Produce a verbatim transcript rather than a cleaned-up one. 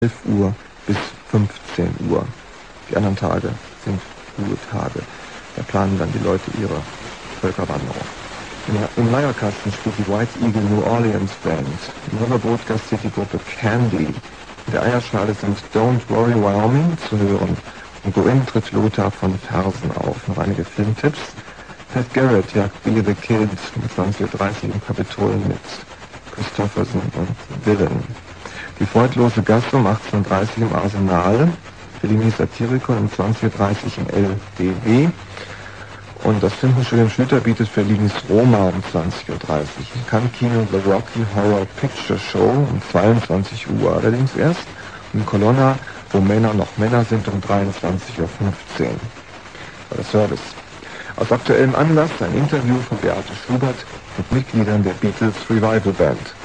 elf Uhr bis fünfzehn Uhr. Die anderen Tage sind Ruhetage. Da planen dann die Leute ihre Völkerwanderung. Im Leierkasten spielt die White Eagle New Orleans Band. Im Riverboat gastiert die Gruppe Candy. In der Eierschale sind Don't Worry Wyoming zu hören. Und Go In tritt Lothar von Fersen auf. Noch einige Filmtipps. Pat Garrett jagt Billy the Kid um zwanzig Uhr dreißig im Kapitol mit Christopherson und Villain. Die freudlose Gasse um achtzehn Uhr dreißig im Arsenal. Fellini Satyricon um zwanzig Uhr dreißig im L D W. Und das Filmstudio Schlüter bietet Fellinis Roma um zwanzig Uhr dreißig. Im Cannes-Kino The Rocky Horror Picture Show um zweiundzwanzig Uhr allerdings erst. Und in Colonna, wo Männer noch Männer sind, um dreiundzwanzig Uhr fünfzehn. War der Service. Aus aktuellem Anlass ein Interview von Beate Schubert mit Mitgliedern der Beatles Revival Band.